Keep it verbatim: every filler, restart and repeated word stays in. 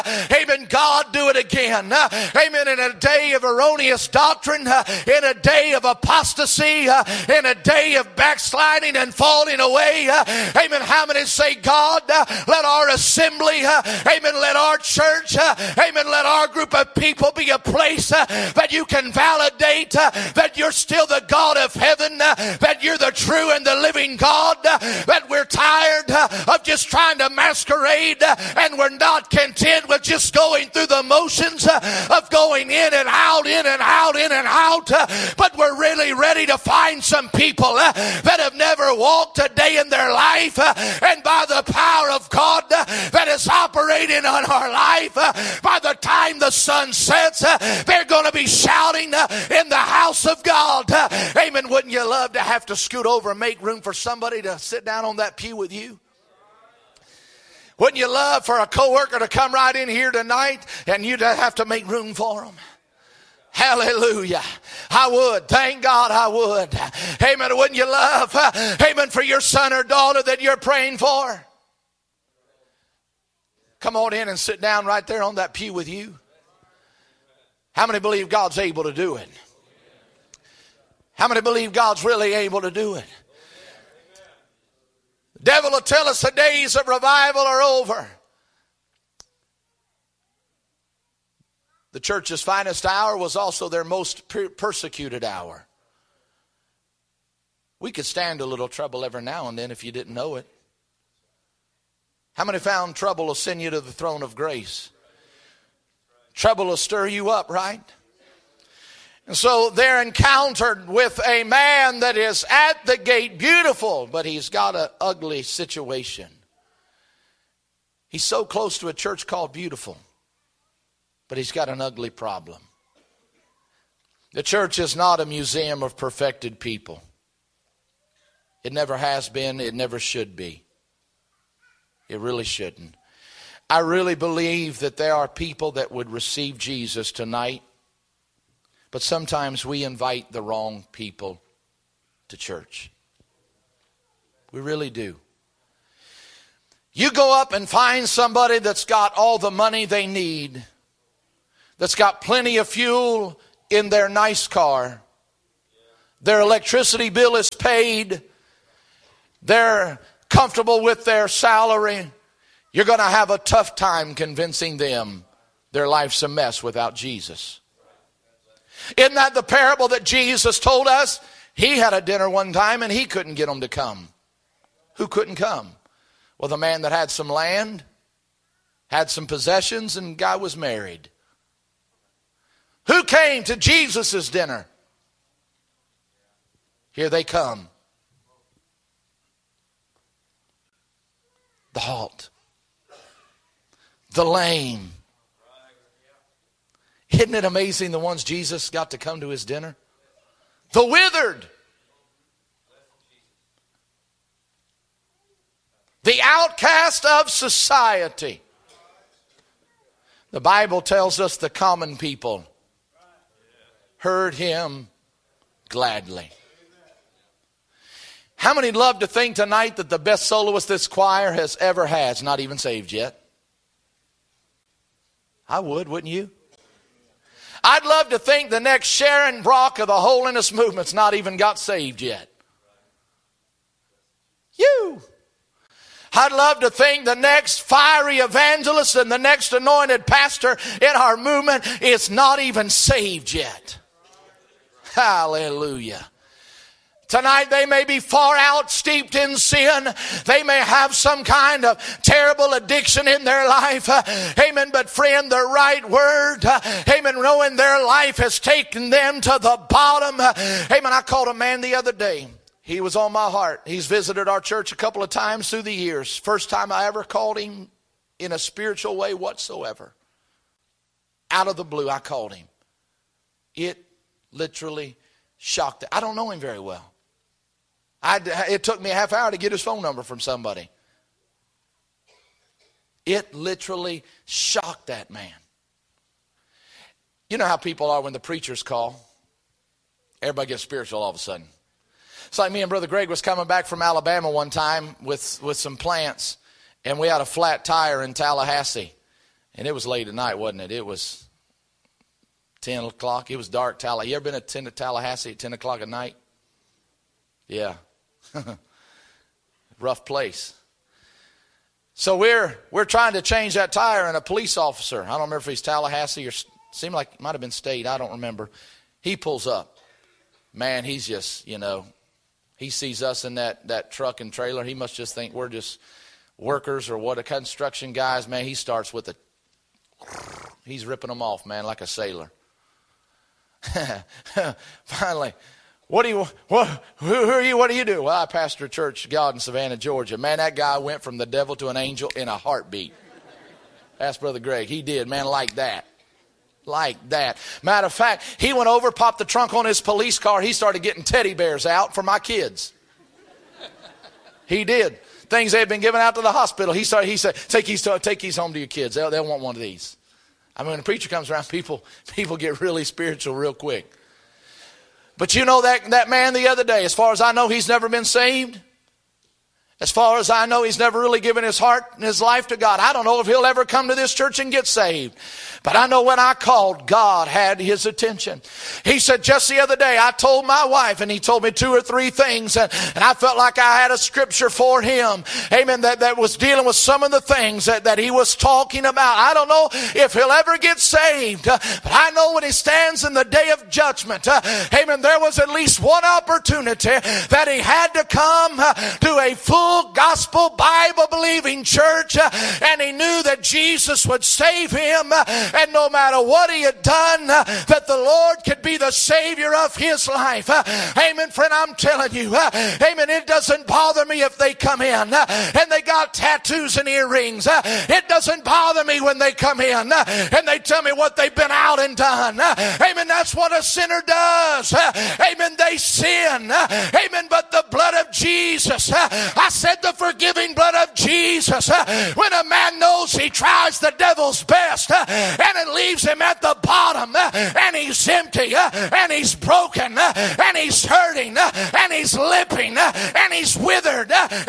Amen. God, do it again. Amen. In a day of erroneous doctrine, in a day of apostasy, in a day of backsliding and falling away. Amen. How many say, God, let our assembly, amen, let our church, amen, let our group of people be a place that you can validate that you're still the God of heaven, that you're the true and the living God, that we're tired of just trying to masquerade and we're not content with just going through the motions of going in and out, in and out, in and out, but we're really ready to find some people that have never walked a day in their life, and by the power of God that is operating on our life, by the time the sun sets, they're going to be shouting in the house of God. Amen. Wouldn't you love to have to scoot over and make room for somebody to sit down on that pew with you? Wouldn't you love for a coworker to come right in here tonight and you'd have to make room for them? Hallelujah. I would. Thank God I would. Amen. Wouldn't you love, amen, for your son or daughter that you're praying for? Come on in and sit down right there on that pew with you. How many believe God's able to do it? How many believe God's really able to do it? The devil will tell us the days of revival are over. The church's finest hour was also their most per- persecuted hour. We could stand a little trouble every now and then if you didn't know it. How many found trouble will send you to the throne of grace? Trouble will stir you up, right? And so they're encountered with a man that is at the gate, beautiful, but he's got an ugly situation. He's so close to a church called Beautiful, but he's got an ugly problem. The church is not a museum of perfected people. It never has been. It never should be. It really shouldn't. I really believe that there are people that would receive Jesus tonight, but sometimes we invite the wrong people to church. We really do. You go up and find somebody that's got all the money they need, that's got plenty of fuel in their nice car, their electricity bill is paid, they're comfortable with their salary. You're going to have a tough time convincing them their life's a mess without Jesus. Isn't that the parable that Jesus told us? He had a dinner one time and he couldn't get them to come. Who couldn't come? Well, the man that had some land, had some possessions, and guy was married. Who came to Jesus' dinner? Here they come. The halt. The lame. Isn't it amazing the ones Jesus got to come to his dinner? The withered. The outcast of society. The Bible tells us the common people heard him gladly. How many love to think tonight that the best soloist this choir has ever had is not even saved yet? I would, wouldn't you? I'd love to think the next Sharon Brock of the Holiness Movement's not even got saved yet. You. I'd love to think the next fiery evangelist and the next anointed pastor in our movement is not even saved yet. Hallelujah. Tonight they may be far out steeped in sin. They may have some kind of terrible addiction in their life. Uh, amen. But friend, the right word, uh, amen, knowing their life has taken them to the bottom. Uh, amen. I called a man the other day. He was on my heart. He's visited our church a couple of times through the years. First time I ever called him in a spiritual way whatsoever. Out of the blue, I called him. It literally shocked. I don't know him very well. I, it took me a half hour to get his phone number from somebody. It literally shocked that man. You know how people are when the preachers call. Everybody gets spiritual all of a sudden. It's like me and Brother Greg was coming back from Alabama one time with, with some plants. And we had a flat tire in Tallahassee. And it was late at night, wasn't it? It was ten o'clock. It was dark. Tallahassee. You ever been at ten to Tallahassee at ten o'clock at night? Yeah. Rough place. So we're we're trying to change that tire, and a police officer, I don't remember if he's Tallahassee or seemed like it might have been state, I don't remember. He pulls up. Man, he's just, you know, he sees us in that, that truck and trailer. He must just think we're just workers or what, a construction guys. Man, he starts with a, he's ripping them off, man, like a sailor. Finally, what do you, what, who, who are you, what do you do? Well, I pastor a church, God, in Savannah, Georgia. Man, that guy went from the devil to an angel in a heartbeat. Ask Brother Greg. He did, man, like that. Like that. Matter of fact, he went over, popped the trunk on his police car. He started getting teddy bears out for my kids. He did. Things they had been given out to the hospital. He started, he said, take these, take these home to your kids. They'll, they'll want one of these. I mean, when a preacher comes around, people, people get really spiritual real quick. But you know that, that man the other day, as far as I know, he's never been saved. As far as I know, he's never really given his heart and his life to God. I don't know if he'll ever come to this church and get saved. But I know when I called, God had his attention. He said, just the other day, I told my wife, and he told me two or three things, and, and I felt like I had a scripture for him, amen, that, that was dealing with some of the things that, that he was talking about. I don't know if he'll ever get saved, uh, but I know when he stands in the day of judgment, uh, amen, there was at least one opportunity that he had to come uh, to a full gospel Bible-believing church, uh, and he knew that Jesus would save him, uh, and no matter what he had done, uh, that the Lord could be the Savior of his life. Uh, amen, friend, I'm telling you, uh, amen, it doesn't bother me if they come in uh, and they got tattoos and earrings. Uh, it doesn't bother me when they come in uh, and they tell me what they've been out and done. Uh, amen, that's what a sinner does. Uh, amen, they sin. Uh, amen, but the blood of Jesus, uh, I said the forgiving blood of Jesus, uh, when a man knows he tries the devil's best, uh, and it leaves him at the bottom, uh, and he's empty, uh, and he's broken, uh, and he's hurting, uh, and he's limping, uh, and he's withered, uh,